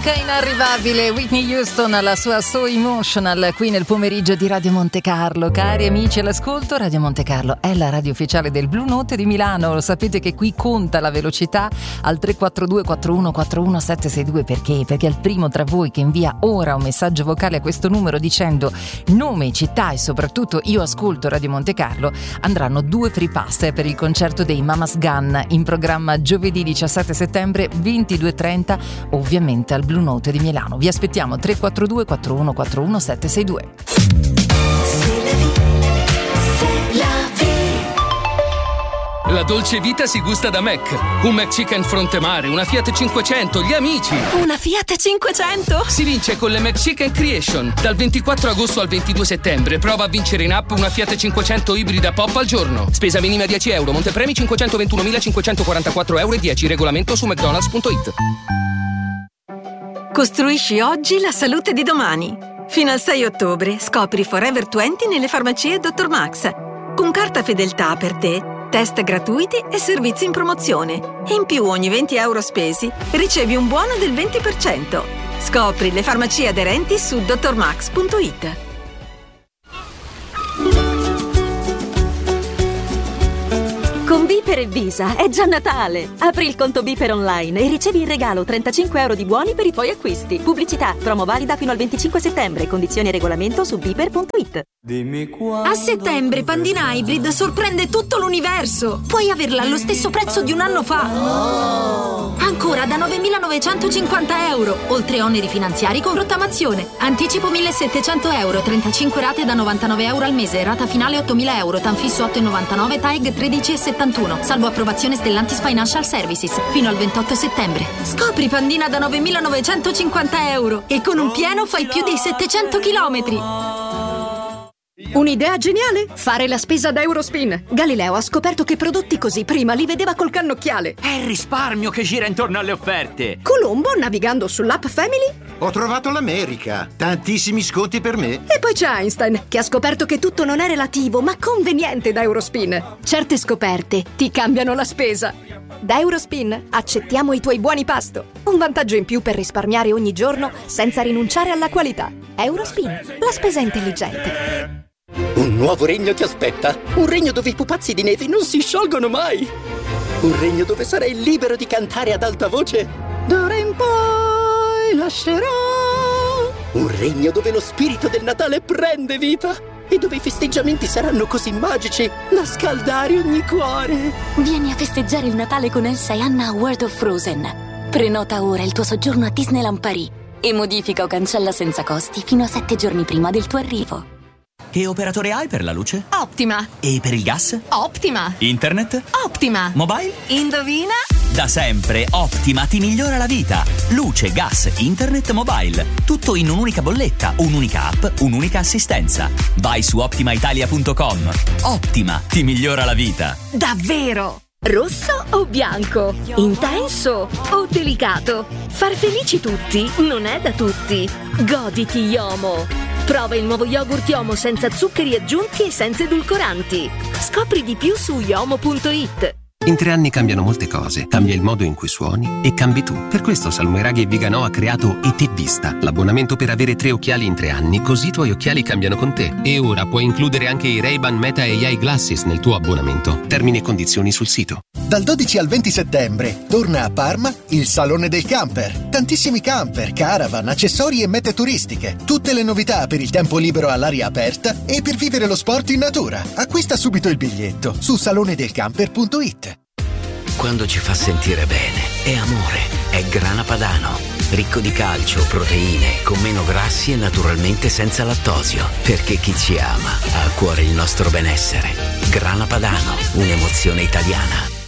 L'unica inarrivabile Whitney Houston alla sua So Emotional qui nel pomeriggio di Radio Monte Carlo. Cari amici all'ascolto, Radio Monte Carlo è la radio ufficiale del Blue Note di Milano. Lo sapete che qui conta la velocità al 342 4141 762 perché al primo tra voi che invia ora un messaggio vocale a questo numero dicendo nome, città e soprattutto io ascolto Radio Monte Carlo andranno 2 free pass per il concerto dei Mama's Gun in programma giovedì 17 settembre 22:30 ovviamente al Blue Note di Milano. Vi aspettiamo 342 4141 762. La dolce vita si gusta da Mac. Un McChicken Frontemare, una Fiat 500, gli amici. Una Fiat 500? Si vince con le McChicken Creation. Dal 24 agosto al 22 settembre prova a vincere in app una Fiat 500 ibrida pop al giorno. Spesa minima 10 euro, montepremi 521.544 euro e 10. Regolamento su mcdonalds.it. Costruisci oggi la salute di domani. Fino al 6 ottobre scopri Forever 20 nelle farmacie Dr. Max. Con carta fedeltà per te, test gratuiti e servizi in promozione. E in più ogni 20 euro spesi ricevi un buono del 20%. Scopri le farmacie aderenti su drmax.it. Con Biper e Visa è già Natale! Apri il conto Biper online e ricevi in regalo 35 euro di buoni per i tuoi acquisti. Pubblicità, promo valida fino al 25 settembre. Condizioni e regolamento su biper.it. A settembre Pandina Hybrid sorprende tutto l'universo. Puoi averla allo stesso prezzo di un anno fa. Ancora da 9.950 euro, oltre oneri finanziari con rottamazione. Anticipo 1.700 euro, 35 rate da 99 euro al mese, rata finale 8.000 euro, Tanfisso 8,99, TAEG 13,71, salvo approvazione Stellantis Financial Services, fino al 28 settembre. Scopri Pandina da 9.950 euro e con un pieno fai più di 700 chilometri. Un'idea geniale? Fare la spesa da Eurospin. Galileo ha scoperto che prodotti così prima li vedeva col cannocchiale. È il risparmio che gira intorno alle offerte. Colombo, navigando sull'app Family, ho trovato l'America. Tantissimi sconti per me. E poi c'è Einstein, che ha scoperto che tutto non è relativo, ma conveniente da Eurospin. Certe scoperte ti cambiano la spesa. Da Eurospin accettiamo i tuoi buoni pasto. Un vantaggio in più per risparmiare ogni giorno senza rinunciare alla qualità. Eurospin, la spesa intelligente. Un nuovo regno ti aspetta. Un regno dove i pupazzi di neve non si sciolgono mai. Un regno dove sarai libero di cantare ad alta voce. D'ora in poi lascerò. Un regno dove lo spirito del Natale prende vita e dove i festeggiamenti saranno così magici da scaldare ogni cuore. Vieni a festeggiare il Natale con Elsa e Anna a World of Frozen. Prenota ora il tuo soggiorno a Disneyland Paris e modifica o cancella senza costi fino a 7 giorni prima del tuo arrivo. Che operatore hai per la luce? Optima. E per il gas? Optima. Internet? Optima. Mobile? Indovina? Da sempre Optima ti migliora la vita. Luce, gas, internet, mobile. Tutto in un'unica bolletta, un'unica app, un'unica assistenza. Vai su optimaitalia.com. Optima ti migliora la vita. Davvero? Rosso o bianco? Intenso o delicato? Far felici tutti non è da tutti. Goditi Yomo. Prova il nuovo yogurt Yomo senza zuccheri aggiunti e senza edulcoranti. Scopri di più su yomo.it. In 3 anni cambiano molte cose. Cambia il modo in cui suoni e cambi tu. Per questo Salmoiraghi e Viganò ha creato ET Vista, l'abbonamento per avere 3 occhiali in 3 anni, così i tuoi occhiali cambiano con te. E ora puoi includere anche i Ray-Ban Meta AI Glasses nel tuo abbonamento. Termini e condizioni sul sito. Dal 12 al 20 settembre torna a Parma il Salone del Camper. Tantissimi camper, caravan, accessori e mete turistiche. Tutte le novità per il tempo libero all'aria aperta e per vivere lo sport in natura. Acquista subito il biglietto su salonedelcamper.it. Quando ci fa sentire bene, è amore, è Grana Padano. Ricco di calcio, proteine, con meno grassi e naturalmente senza lattosio. Perché chi ci ama ha a cuore il nostro benessere. Grana Padano, un'emozione italiana.